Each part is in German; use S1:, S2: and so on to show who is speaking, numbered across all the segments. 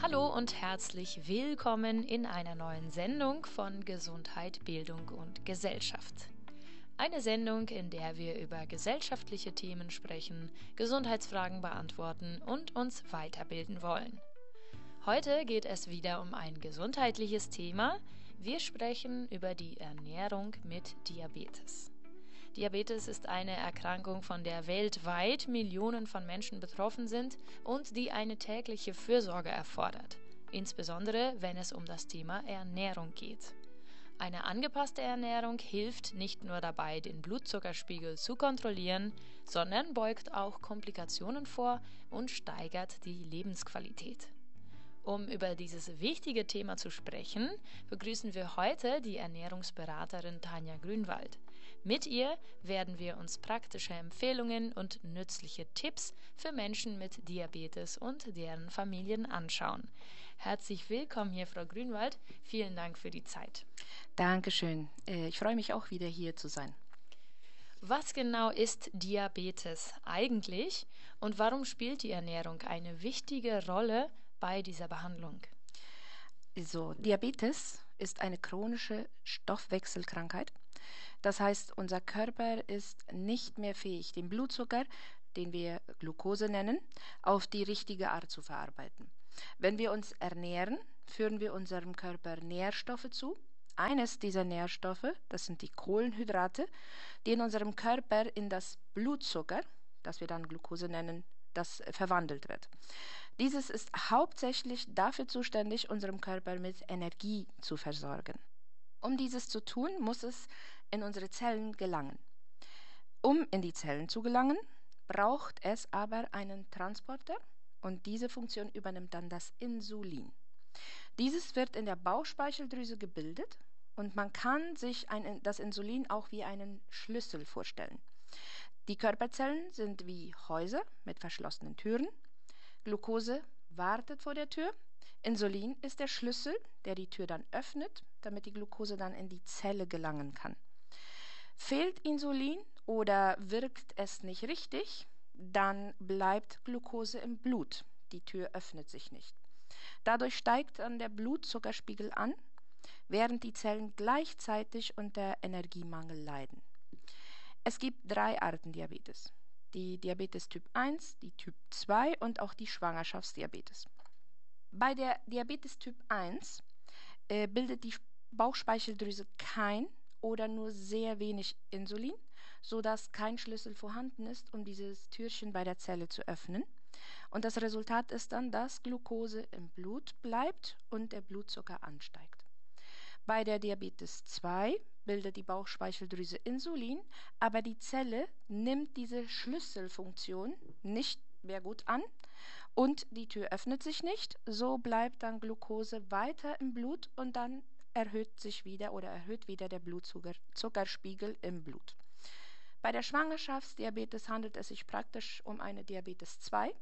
S1: Hallo und herzlich willkommen in einer neuen Sendung von Gesundheit, Bildung und Gesellschaft. Eine Sendung, in der wir über gesellschaftliche Themen sprechen, Gesundheitsfragen beantworten und uns weiterbilden wollen. Heute geht es wieder um ein gesundheitliches Thema. Wir sprechen über die Ernährung mit Diabetes. Diabetes ist eine Erkrankung, von der weltweit Millionen von Menschen betroffen sind und die eine tägliche Fürsorge erfordert, insbesondere wenn es um das Thema Ernährung geht. Eine angepasste Ernährung hilft nicht nur dabei, den Blutzuckerspiegel zu kontrollieren, sondern beugt auch Komplikationen vor und steigert die Lebensqualität. Um über dieses wichtige Thema zu sprechen, begrüßen wir heute die Ernährungsberaterin Tanja Grünwald. Mit ihr werden wir uns praktische Empfehlungen und nützliche Tipps für Menschen mit Diabetes und deren Familien anschauen. Herzlich willkommen hier, Frau Grünwald. Vielen Dank für die Zeit.
S2: Dankeschön. Ich freue mich auch wieder hier zu sein.
S1: Was genau ist Diabetes eigentlich und warum spielt die Ernährung eine wichtige Rolle bei dieser Behandlung?
S2: Diabetes ist eine chronische Stoffwechselkrankheit. Das heißt, unser Körper ist nicht mehr fähig, den Blutzucker, den wir Glucose nennen, auf die richtige Art zu verarbeiten. Wenn wir uns ernähren, führen wir unserem Körper Nährstoffe zu. Eines dieser Nährstoffe, das sind die Kohlenhydrate, die in unserem Körper in das Blutzucker, das wir dann Glucose nennen, das verwandelt wird. Dieses ist hauptsächlich dafür zuständig, unserem Körper mit Energie zu versorgen. Um dieses zu tun, muss es in unsere Zellen gelangen. Um in die Zellen zu gelangen, braucht es aber einen Transporter und diese Funktion übernimmt dann das Insulin. Dieses wird in der Bauchspeicheldrüse gebildet und man kann sich das Insulin auch wie einen Schlüssel vorstellen. Die Körperzellen sind wie Häuser mit verschlossenen Türen. Glucose wartet vor der Tür. Insulin ist der Schlüssel, der die Tür dann öffnet, damit die Glucose dann in die Zelle gelangen kann. Fehlt Insulin oder wirkt es nicht richtig, dann bleibt Glucose im Blut. Die Tür öffnet sich nicht. Dadurch steigt dann der Blutzuckerspiegel an, während die Zellen gleichzeitig unter Energiemangel leiden. Es gibt 3 Arten Diabetes. Die Diabetes Typ 1, die Typ 2 und auch die Schwangerschaftsdiabetes. Bei der Diabetes Typ 1 bildet die Bauchspeicheldrüse kein oder nur sehr wenig Insulin, sodass kein Schlüssel vorhanden ist, um dieses Türchen bei der Zelle zu öffnen. Und das Resultat ist dann, dass Glucose im Blut bleibt und der Blutzucker ansteigt. Bei der Diabetes 2 bildet die Bauchspeicheldrüse Insulin, aber die Zelle nimmt diese Schlüsselfunktion nicht mehr gut an und die Tür öffnet sich nicht. So bleibt dann Glucose weiter im Blut und dann erhöht wieder der Blutzuckerspiegel im Blut. Bei der Schwangerschaftsdiabetes handelt es sich praktisch um eine Diabetes 2,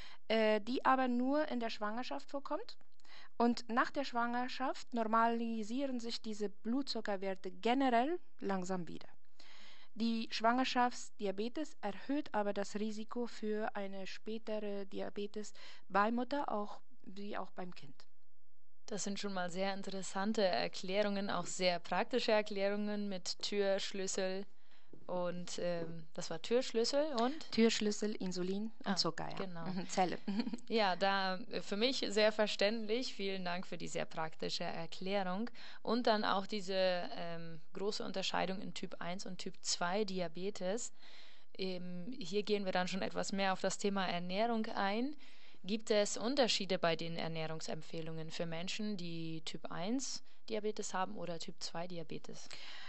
S2: die aber nur in der Schwangerschaft vorkommt. Und nach der Schwangerschaft normalisieren sich diese Blutzuckerwerte generell langsam wieder. Die Schwangerschaftsdiabetes erhöht aber das Risiko für eine spätere Diabetes bei Mutter wie auch beim Kind.
S1: Das sind schon mal sehr interessante Erklärungen, auch sehr praktische Erklärungen mit Tür, Schlüssel und das war Türschlüssel und?
S2: Türschlüssel, Insulin und Zucker, ja.
S1: Genau.
S2: Zelle.
S1: Ja, da für mich sehr verständlich. Vielen Dank für die sehr praktische Erklärung. Und dann auch diese große Unterscheidung in Typ 1 und Typ 2 Diabetes. Hier gehen wir dann schon etwas mehr auf das Thema Ernährung ein. Gibt es Unterschiede bei den Ernährungsempfehlungen für Menschen, die Typ 1 Diabetes haben oder Typ 2 Diabetes?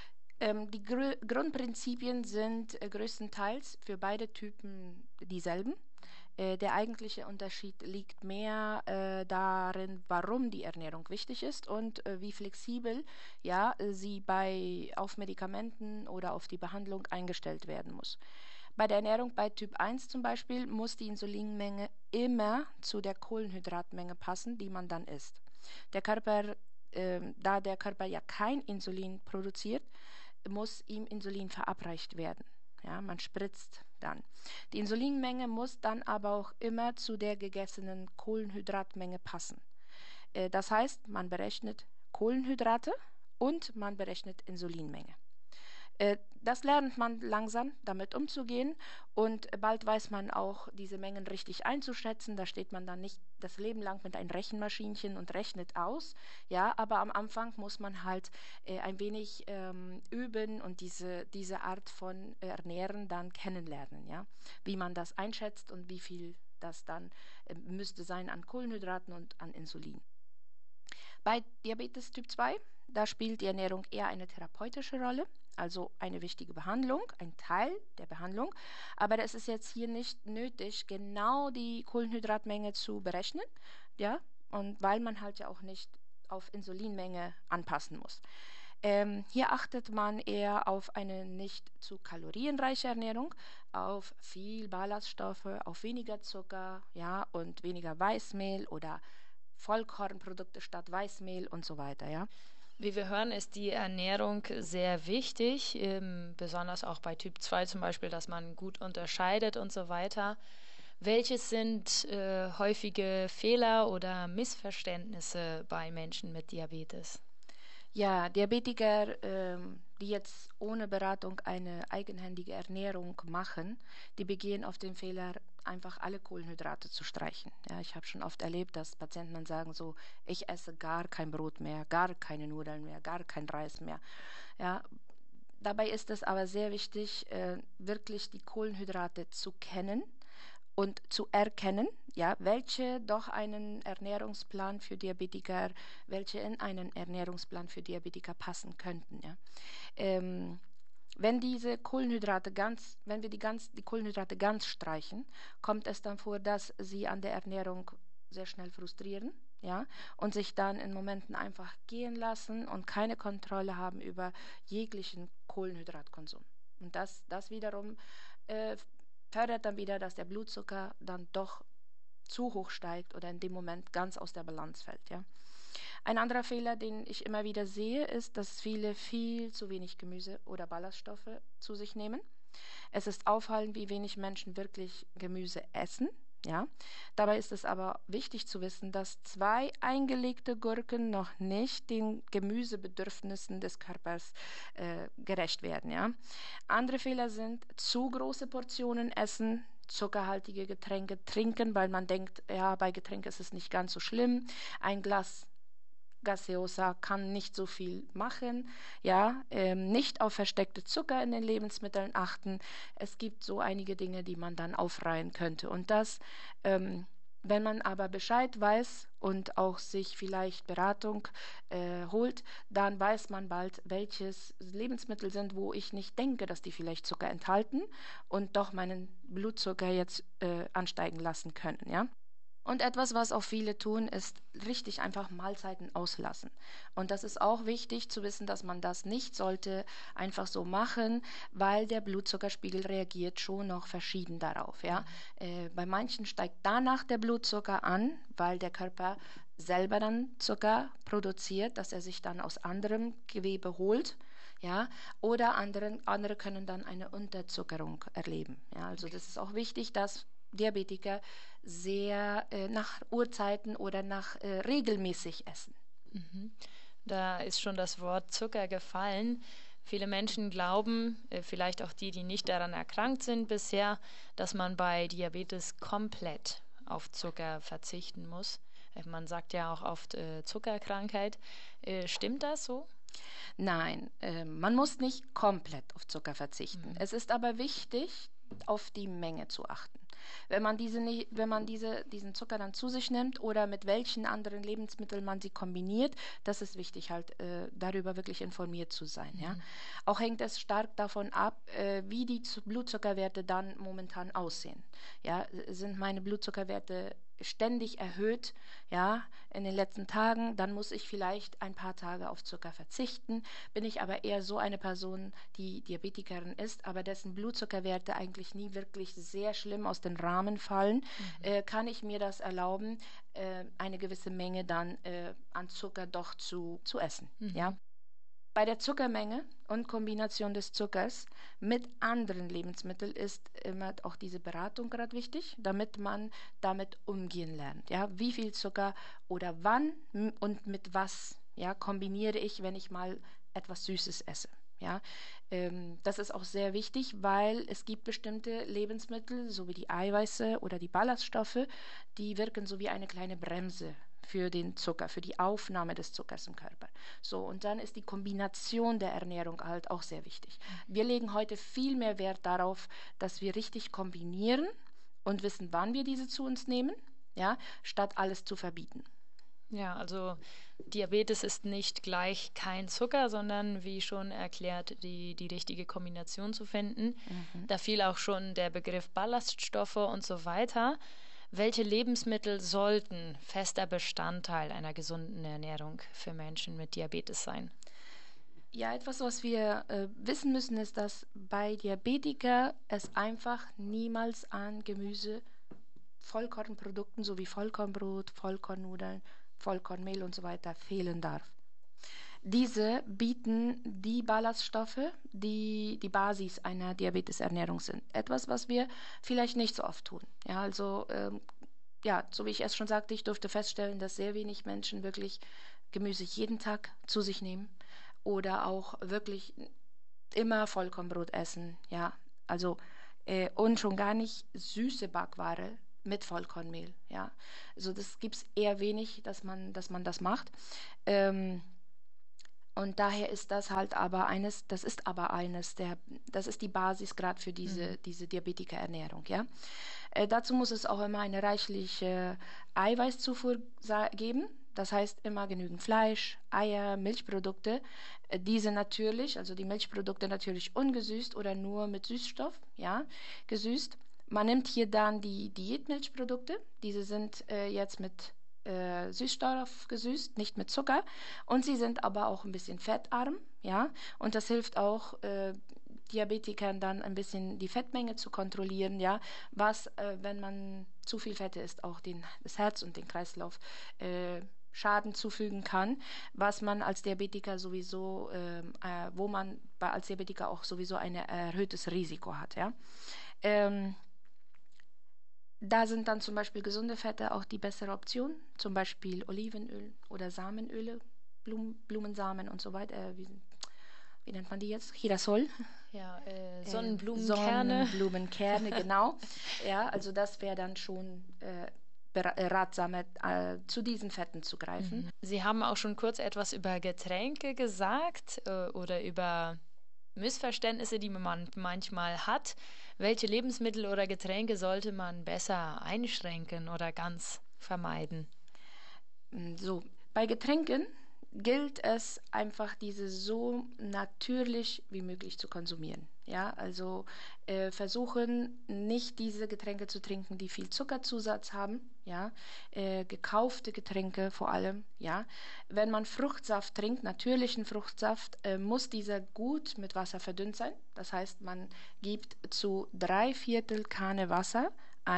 S2: Die Grundprinzipien sind größtenteils für beide Typen dieselben. Der eigentliche Unterschied liegt mehr darin, warum die Ernährung wichtig ist und wie flexibel sie auf Medikamenten oder auf die Behandlung eingestellt werden muss. Bei der Ernährung bei Typ 1 zum Beispiel muss die Insulinmenge immer zu der Kohlenhydratmenge passen, die man dann isst. Da der Körper ja kein Insulin produziert, muss ihm Insulin verabreicht werden. Ja, man spritzt dann. Die Insulinmenge muss dann aber auch immer zu der gegessenen Kohlenhydratmenge passen. Das heißt, man berechnet Kohlenhydrate und man berechnet Insulinmenge. Das lernt man langsam, damit umzugehen, und bald weiß man auch, diese Mengen richtig einzuschätzen. Da steht man dann nicht das Leben lang mit einem Rechenmaschinchen und rechnet aus. Ja, aber am Anfang muss man halt ein wenig üben und diese Art von Ernähren dann kennenlernen. Ja, wie man das einschätzt und wie viel das dann müsste sein an Kohlenhydraten und an Insulin. Bei Diabetes Typ 2, da spielt die Ernährung eher eine therapeutische Rolle, also eine wichtige Behandlung, ein Teil der Behandlung. Aber es ist jetzt hier nicht nötig, genau die Kohlenhydratmenge zu berechnen, ja, und weil man halt ja auch nicht auf Insulinmenge anpassen muss. Hier achtet man eher auf eine nicht zu kalorienreiche Ernährung, auf viel Ballaststoffe, auf weniger Zucker, ja, und weniger Weißmehl oder Vollkornprodukte statt Weißmehl und so weiter, ja.
S1: Wie wir hören, ist die Ernährung sehr wichtig, besonders auch bei Typ 2 zum Beispiel, dass man gut unterscheidet und so weiter. Welches sind häufige Fehler oder Missverständnisse bei Menschen mit Diabetes?
S2: Ja, Diabetiker, die jetzt ohne Beratung eine eigenhändige Ernährung machen, die begehen auf den Fehler, einfach alle Kohlenhydrate zu streichen. Ja, ich habe schon oft erlebt, dass Patienten dann sagen so, ich esse gar kein Brot mehr, gar keine Nudeln mehr, gar kein Reis mehr. Ja, dabei ist es aber sehr wichtig, wirklich die Kohlenhydrate zu kennen und zu erkennen, ja, welche doch einen Ernährungsplan für Diabetiker, welche in einen Ernährungsplan für Diabetiker passen könnten, ja. Ähm, wenn wir die Kohlenhydrate ganz streichen, kommt es dann vor, dass sie an der Ernährung sehr schnell frustrieren, ja, und sich dann in Momenten einfach gehen lassen und keine Kontrolle haben über jeglichen Kohlenhydratkonsum. Und das wiederum äh, fördert dann wieder, dass der Blutzucker dann doch zu hoch steigt oder in dem Moment ganz aus der Balance fällt. Ja. Ein anderer Fehler, den ich immer wieder sehe, ist, dass viele viel zu wenig Gemüse oder Ballaststoffe zu sich nehmen. Es ist auffallend, wie wenig Menschen wirklich Gemüse essen. Ja, dabei ist es aber wichtig zu wissen, dass 2 eingelegte Gurken noch nicht den Gemüsebedürfnissen des Körpers gerecht werden. Ja, andere Fehler sind zu große Portionen essen, zuckerhaltige Getränke trinken, weil man denkt, ja, bei Getränk ist es nicht ganz so schlimm. Ein Glas Gaseosa kann nicht so viel machen, ja, nicht auf versteckte Zucker in den Lebensmitteln achten. Es gibt so einige Dinge, die man dann aufreihen könnte. Und wenn man aber Bescheid weiß und auch sich vielleicht Beratung holt, dann weiß man bald, welches Lebensmittel sind, wo ich nicht denke, dass die vielleicht Zucker enthalten und doch meinen Blutzucker jetzt ansteigen lassen können, ja. Und etwas, was auch viele tun, ist richtig einfach Mahlzeiten auslassen. Und das ist auch wichtig zu wissen, dass man das nicht sollte einfach so machen, weil der Blutzuckerspiegel reagiert schon noch verschieden darauf. Ja? Bei manchen steigt danach der Blutzucker an, weil der Körper selber dann Zucker produziert, dass er sich dann aus anderem Gewebe holt. Ja, oder andere können dann eine Unterzuckerung erleben. Ja, also das ist auch wichtig, dass Diabetiker sehr nach Uhrzeiten oder nach regelmäßig essen.
S1: Mhm. Da ist schon das Wort Zucker gefallen. Viele Menschen glauben, vielleicht auch die, die nicht daran erkrankt sind bisher, dass man bei Diabetes komplett auf Zucker verzichten muss. Man sagt ja auch oft Zuckerkrankheit. Stimmt das so?
S2: Nein, man muss nicht komplett auf Zucker verzichten. Es ist aber wichtig, auf die Menge zu achten. Wenn man diesen Zucker dann zu sich nimmt oder mit welchen anderen Lebensmitteln man sie kombiniert, das ist wichtig, halt darüber wirklich informiert zu sein. Ja? Auch hängt es stark davon ab, wie die Blutzuckerwerte dann momentan aussehen. Ja? Sind meine Blutzuckerwerte ständig erhöht, ja, in den letzten Tagen, dann muss ich vielleicht ein paar Tage auf Zucker verzichten. Bin ich aber eher so eine Person, die Diabetikerin ist, aber dessen Blutzuckerwerte eigentlich nie wirklich sehr schlimm aus den Rahmen fallen, kann ich mir das erlauben, eine gewisse Menge dann an Zucker doch zu essen, ja. Bei der Zuckermenge und Kombination des Zuckers mit anderen Lebensmitteln ist immer auch diese Beratung gerade wichtig, damit man damit umgehen lernt. Ja, wie viel Zucker oder wann und mit was, ja, kombiniere ich, wenn ich mal etwas Süßes esse. Ja, das ist auch sehr wichtig, weil es gibt bestimmte Lebensmittel, so wie die Eiweiße oder die Ballaststoffe, die wirken so wie eine kleine Bremse für den Zucker, für die Aufnahme des Zuckers im Körper. So, und dann ist die Kombination der Ernährung halt auch sehr wichtig. Wir legen heute viel mehr Wert darauf, dass wir richtig kombinieren und wissen, wann wir diese zu uns nehmen, ja, statt alles zu verbieten.
S1: Ja, also Diabetes ist nicht gleich kein Zucker, sondern wie schon erklärt, die richtige Kombination zu finden. Da fiel auch schon der Begriff Ballaststoffe und so weiter. Welche Lebensmittel sollten fester Bestandteil einer gesunden Ernährung für Menschen mit Diabetes sein?
S2: Ja, etwas, was wir wissen müssen, ist, dass bei Diabetiker es einfach niemals an Gemüse, Vollkornprodukten sowie Vollkornbrot, Vollkornnudeln, Vollkornmehl und so weiter fehlen darf. Diese bieten die Ballaststoffe, die die Basis einer Diabetesernährung sind. Etwas, was wir vielleicht nicht so oft tun. Ja, also ja, so wie ich es schon sagte, ich durfte feststellen, dass sehr wenig Menschen wirklich Gemüse jeden Tag zu sich nehmen oder auch wirklich immer Vollkornbrot essen. Ja, also und schon gar nicht süße Backware mit Vollkornmehl. Ja, also das gibt es eher wenig, dass man das macht. Ähm, und daher ist das halt aber eines, das ist aber eines der, das ist die Basis gerade für diese Diabetikerernährung, ja. Dazu muss es auch immer eine reichliche Eiweißzufuhr geben. Das heißt immer genügend Fleisch, Eier, Milchprodukte. Diese natürlich, also die Milchprodukte natürlich ungesüßt oder nur mit Süßstoff, ja, gesüßt. Man nimmt hier dann die Diätmilchprodukte. Diese sind jetzt mit Süßstoff gesüßt, nicht mit Zucker. Und sie sind aber auch ein bisschen fettarm, ja. Und das hilft auch Diabetikern dann ein bisschen die Fettmenge zu kontrollieren, ja. Was, wenn man zu viel Fette isst, auch das Herz und den Kreislauf Schaden zufügen kann, was man als Diabetiker sowieso, wo man als Diabetiker auch sowieso ein erhöhtes Risiko hat, ja. Ähm, Da sind dann zum Beispiel gesunde Fette auch die bessere Option, zum Beispiel Olivenöl oder Samenöle, Blumensamen und so weiter. Wie nennt man die jetzt? Girasol.
S1: Ja, Sonnenblumenkerne.
S2: Sonnenblumenkerne, genau. Ja, also das wäre dann schon ratsamer, zu diesen Fetten zu greifen.
S1: Sie haben auch schon kurz etwas über Getränke gesagt oder über Missverständnisse, die man manchmal hat. Welche Lebensmittel oder Getränke sollte man besser einschränken oder ganz vermeiden?
S2: So, bei Getränken gilt es einfach, diese so natürlich wie möglich zu konsumieren. Ja, also versuchen nicht diese Getränke zu trinken, die viel Zuckerzusatz haben. Ja, gekaufte Getränke vor allem. Ja, wenn man Fruchtsaft trinkt, natürlichen Fruchtsaft, muss dieser gut mit Wasser verdünnt sein. Das heißt, man gibt zu 3/4 Kanne Wasser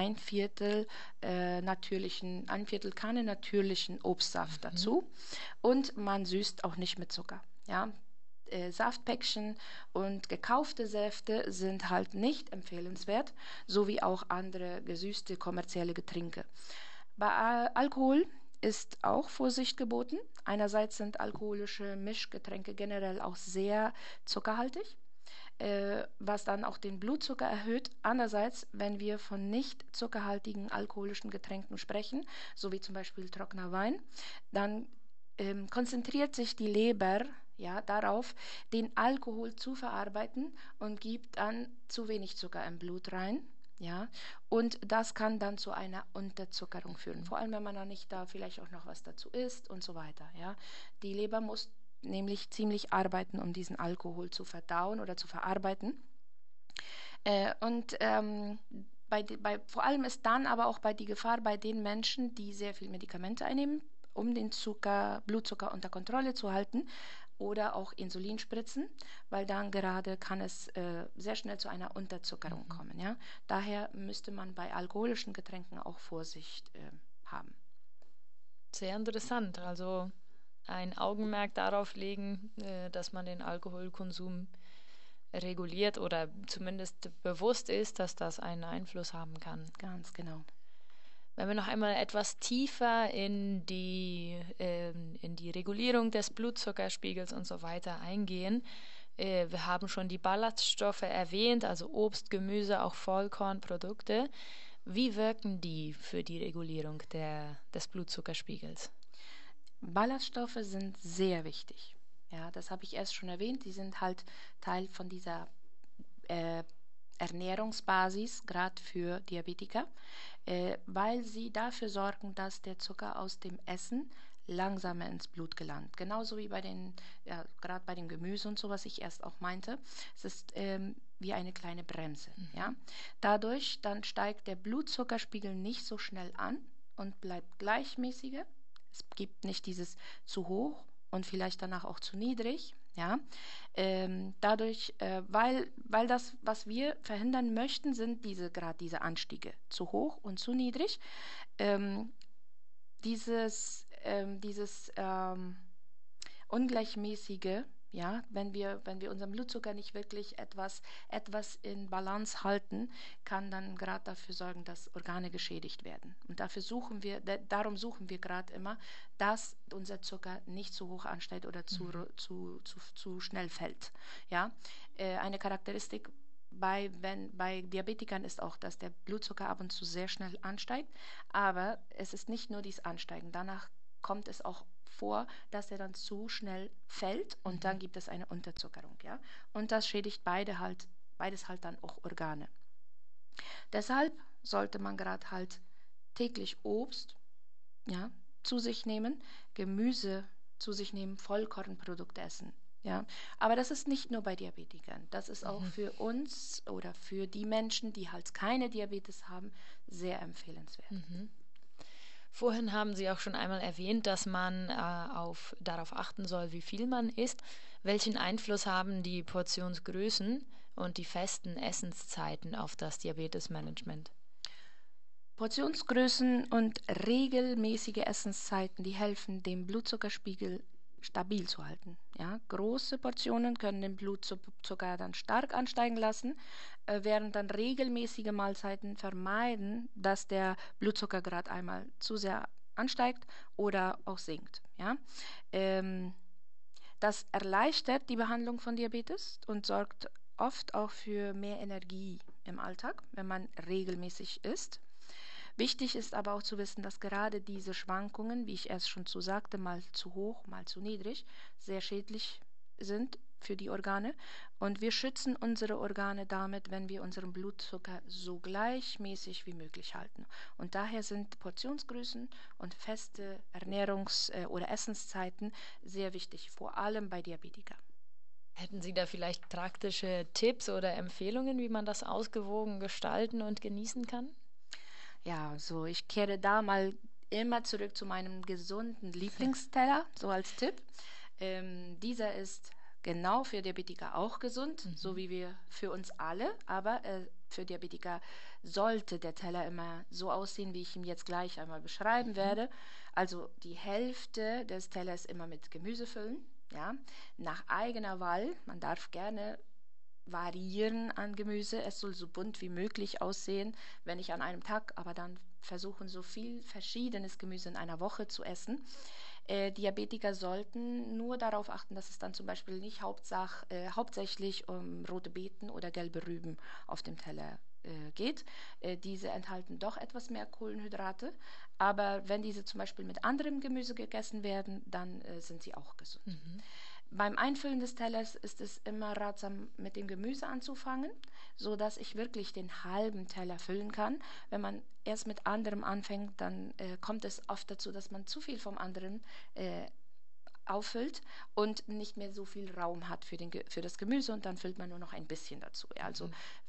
S2: ein Viertel Kanne natürlichen Obstsaft dazu und man süßt auch nicht mit Zucker. Ja, Saftpäckchen und gekaufte Säfte sind halt nicht empfehlenswert, sowie auch andere gesüßte kommerzielle Getränke. Bei Alkohol ist auch Vorsicht geboten. Einerseits sind alkoholische Mischgetränke generell auch sehr zuckerhaltig, was dann auch den Blutzucker erhöht. Andererseits, wenn wir von nicht zuckerhaltigen alkoholischen Getränken sprechen, so wie zum Beispiel trockener Wein, dann konzentriert sich die Leber ja, darauf, den Alkohol zu verarbeiten und gibt dann zu wenig Zucker im Blut rein. Ja, und das kann dann zu einer Unterzuckerung führen, vor allem wenn man dann nicht da vielleicht auch noch was dazu isst und so weiter. Ja, die Leber muss nämlich ziemlich arbeiten, um diesen Alkohol zu verdauen oder zu verarbeiten. Und vor allem ist dann aber auch bei die Gefahr bei den Menschen, die sehr viel Medikamente einnehmen, um den Blutzucker unter Kontrolle zu halten oder auch Insulin spritzen, weil dann gerade kann es sehr schnell zu einer Unterzuckerung kommen. Ja? Daher müsste man bei alkoholischen Getränken auch Vorsicht haben.
S1: Sehr interessant. Also ein Augenmerk darauf legen, dass man den Alkoholkonsum reguliert oder zumindest bewusst ist, dass das einen Einfluss haben kann.
S2: Ganz genau.
S1: Wenn wir noch einmal etwas tiefer in die Regulierung des Blutzuckerspiegels und so weiter eingehen, wir haben schon die Ballaststoffe erwähnt, also Obst, Gemüse, auch Vollkornprodukte. Wie wirken die für die Regulierung des Blutzuckerspiegels?
S2: Ballaststoffe sind sehr wichtig. Ja, das habe ich erst schon erwähnt. Die sind halt Teil von dieser äh, Ernährungsbasis, gerade für Diabetiker, weil sie dafür sorgen, dass der Zucker aus dem Essen langsamer ins Blut gelangt. Genauso wie bei den, ja, gerade bei dem Gemüse und so, was ich erst auch meinte. Es ist wie eine kleine Bremse. Ja? Dadurch dann steigt der Blutzuckerspiegel nicht so schnell an und bleibt gleichmäßiger. Es gibt nicht dieses zu hoch und vielleicht danach auch zu niedrig. Ja, dadurch, weil das, was wir verhindern möchten, sind gerade diese Anstiege zu hoch und zu niedrig. Ähm, dieses ungleichmäßige, ja, wenn wir unseren Blutzucker nicht wirklich etwas in Balance halten, kann dann gerade dafür sorgen, dass Organe geschädigt werden. Und darum suchen wir gerade immer, dass unser Zucker nicht zu hoch ansteigt oder zu schnell fällt. Ja, eine Charakteristik bei Diabetikern ist auch, dass der Blutzucker ab und zu sehr schnell ansteigt, aber es ist nicht nur dieses Ansteigen. Danach kommt es auch vor, dass er dann zu schnell fällt und dann gibt es eine Unterzuckerung, ja. Und das schädigt beides halt dann auch Organe. Deshalb sollte man gerade halt täglich Obst, ja, zu sich nehmen, Gemüse zu sich nehmen, Vollkornprodukte essen. Ja, aber das ist nicht nur bei Diabetikern. Das ist auch für uns oder für die Menschen, die halt keine Diabetes haben, sehr empfehlenswert.
S1: Vorhin haben Sie auch schon einmal erwähnt, dass man darauf achten soll, wie viel man isst. Welchen Einfluss haben die Portionsgrößen und die festen Essenszeiten auf das Diabetesmanagement?
S2: Portionsgrößen und regelmäßige Essenszeiten, die helfen, den Blutzuckerspiegel stabil zu halten. Ja, große Portionen können den Blutzucker dann stark ansteigen lassen, während dann regelmäßige Mahlzeiten vermeiden, dass der Blutzuckergrad einmal zu sehr ansteigt oder auch sinkt. Ja? Das erleichtert die Behandlung von Diabetes und sorgt oft auch für mehr Energie im Alltag, wenn man regelmäßig isst. Wichtig ist aber auch zu wissen, dass gerade diese Schwankungen, wie ich erst schon so sagte, mal zu hoch, mal zu niedrig, sehr schädlich sind für die Organe. Und wir schützen unsere Organe damit, wenn wir unseren Blutzucker so gleichmäßig wie möglich halten. Und daher sind Portionsgrößen und feste oder Essenszeiten sehr wichtig, vor allem bei Diabetikern.
S1: Hätten Sie da vielleicht praktische Tipps oder Empfehlungen, wie man das ausgewogen gestalten und genießen kann?
S2: Ja, so ich kehre da mal immer zurück zu meinem gesunden Lieblingsteller, so als Tipp. Dieser ist genau für Diabetiker auch gesund, so wie wir für uns alle, aber für Diabetiker sollte der Teller immer so aussehen, wie ich ihn jetzt gleich einmal beschreiben werde. Also die Hälfte des Tellers immer mit Gemüse füllen, ja, nach eigener Wahl. Man darf gerne variieren an Gemüse. Es soll so bunt wie möglich aussehen, wenn ich an einem Tag, aber dann versuchen, so viel verschiedenes Gemüse in einer Woche zu essen. Diabetiker sollten nur darauf achten, dass es dann zum Beispiel nicht hauptsächlich um rote Beeten oder gelbe Rüben auf dem Teller geht. Diese enthalten doch etwas mehr Kohlenhydrate, aber wenn diese zum Beispiel mit anderem Gemüse gegessen werden, dann sind sie auch gesund. Beim Einfüllen des Tellers ist es immer ratsam, mit dem Gemüse anzufangen, so dass ich wirklich den halben Teller füllen kann. Wenn man erst mit anderem anfängt, dann kommt es oft dazu, dass man zu viel vom anderen auffüllt und nicht mehr so viel Raum hat für das Gemüse und dann füllt man nur noch ein bisschen dazu. Ja, also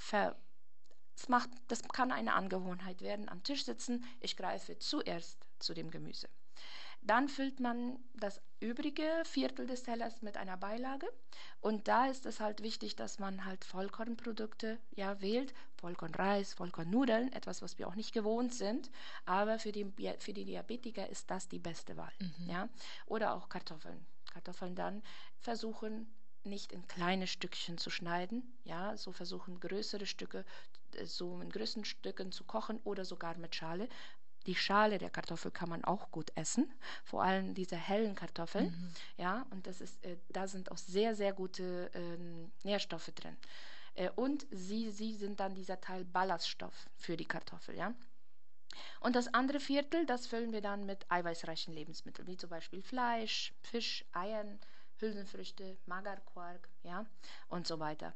S2: das kann eine Angewohnheit werden, am Tisch sitzen, ich greife zuerst zu dem Gemüse. Dann füllt man das übrige Viertel des Tellers mit einer Beilage. Und da ist es halt wichtig, dass man halt Vollkornprodukte wählt. Vollkornreis, Vollkornnudeln, etwas, was wir auch nicht gewohnt sind. Aber für die Diabetiker ist das die beste Wahl. Ja? Oder auch Kartoffeln. Kartoffeln dann versuchen, nicht in kleine Stückchen zu schneiden. Ja? So versuchen größere Stücke, so in größeren Stücken zu kochen oder sogar mit Schale. Die Schale der Kartoffel kann man auch gut essen, vor allem diese hellen Kartoffeln. Ja, und da sind auch sehr, sehr gute Nährstoffe drin. Und sie sind dann dieser Teil Ballaststoff für die Kartoffel. Ja. Und das andere Viertel, das füllen wir dann mit eiweißreichen Lebensmitteln, wie zum Beispiel Fleisch, Fisch, Eiern, Hülsenfrüchte, Magerquark, ja, und so weiter.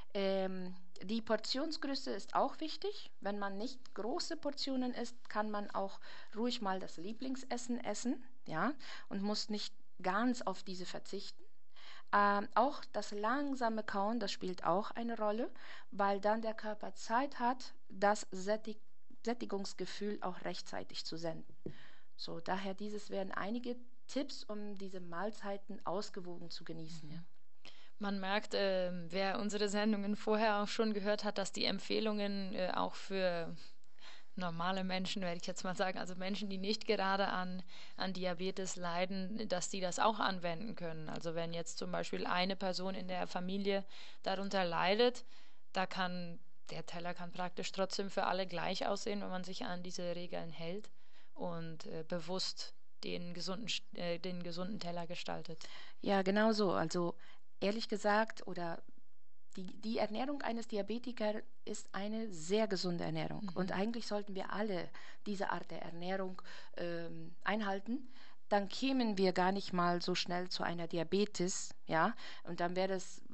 S2: Die Portionsgröße ist auch wichtig. Wenn man nicht große Portionen isst, kann man auch ruhig mal das Lieblingsessen essen, ja, und muss nicht ganz auf diese verzichten. Auch das langsame Kauen, das spielt auch eine Rolle, weil dann der Körper Zeit hat, das Sättigungsgefühl auch rechtzeitig zu senden. So, daher wären einige Tipps, um diese Mahlzeiten ausgewogen zu genießen. Ja.
S1: Man merkt, wer unsere Sendungen vorher auch schon gehört hat, dass die Empfehlungen auch für normale Menschen, werde ich jetzt mal sagen, also Menschen, die nicht gerade an Diabetes leiden, dass die das auch anwenden können. Also wenn jetzt zum Beispiel eine Person in der Familie darunter leidet, der Teller kann praktisch trotzdem für alle gleich aussehen, wenn man sich an diese Regeln hält und bewusst den gesunden Teller gestaltet.
S2: Ja, genau so. Also ehrlich gesagt, oder die Ernährung eines Diabetikers ist eine sehr gesunde Ernährung. Und eigentlich sollten wir alle diese Art der Ernährung einhalten. Dann kämen wir gar nicht mal so schnell zu einer Diabetes, ja. Und dann wäre es